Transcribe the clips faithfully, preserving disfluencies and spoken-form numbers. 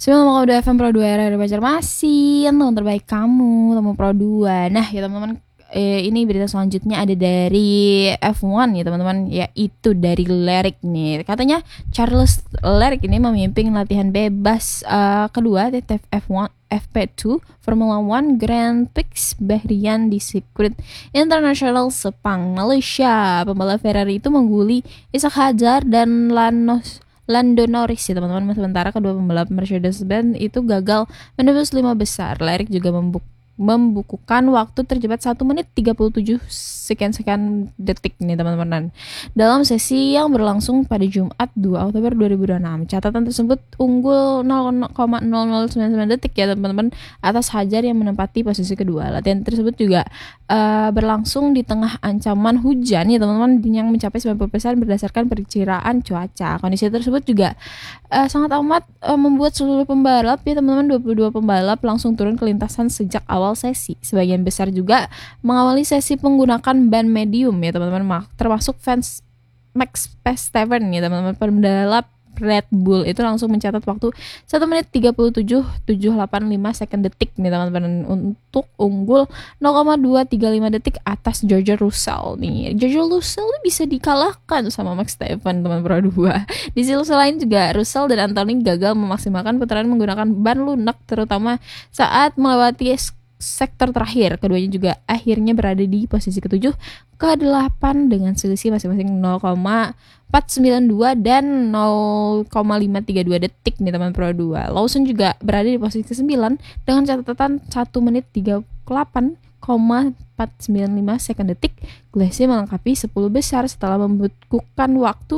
Sebelum kamu udah F M Pro dua era dari Banjarmasin, teman terbaik kamu, teman Pro dua. Nah ya teman-teman, eh, ini berita selanjutnya ada dari F satu ya teman-teman, yaitu dari Leclerc nih. Katanya Charles Leclerc ini memimpin latihan bebas uh, kedua T T F satu F P dua Formula One Grand Prix Bahrain di sirkuit internasional Sepang, Malaysia. Pembalap Ferrari itu mengguli Isaac Hadjar dan Lanos Lando Norris ya teman-teman. Sementara kedua pembalap Mercedes-Benz itu gagal menembus lima besar. Leclerc juga membuk membukukan waktu tercepat satu menit tiga puluh tujuh sekian-sekian detik nih teman-teman, dalam sesi yang berlangsung pada Jumat dua Oktober dua ribu dua puluh enam. Catatan tersebut unggul nol koma nol nol sembilan sembilan detik ya teman-teman atas Hadjar yang menempati posisi kedua. Latihan tersebut juga uh, berlangsung di tengah ancaman hujan ya teman-teman yang mencapai sembilan puluh persen berdasarkan perkiraan cuaca. Kondisi tersebut juga uh, sangat amat uh, membuat seluruh pembalap ya teman-teman, dua puluh dua pembalap langsung turun ke lintasan sejak awal sesi. Sebagian besar juga mengawali sesi menggunakan ban medium ya teman-teman, termasuk fans Max Verstappen ya teman-teman. Pembalap Red Bull itu langsung mencatat waktu satu menit tiga puluh tujuh tujuh delapan lima second detik nih teman-teman, untuk unggul nol koma dua tiga lima detik atas George Russell nih. George Russell bisa dikalahkan sama Max Verstappen teman Pro dua. Di sisi lain juga Russell dan Anthony gagal memaksimalkan putaran menggunakan ban lunak, terutama saat melewati sektor terakhir. Keduanya juga akhirnya berada di posisi ketujuh ke delapan dengan selisih masing-masing nol koma empat sembilan dua dan nol koma lima tiga dua detik nih teman Pro dua. Lawson juga berada di posisi kesembilan dengan catatan satu menit tiga puluh delapan koma empat sembilan lima second detik. Gasly melengkapi sepuluh besar setelah membukukan waktu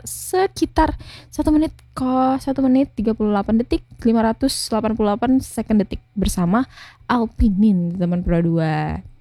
sekitar satu menit satu menit tiga puluh delapan detik lima ratus delapan puluh delapan second detik bersama Alpine teman Pro dua.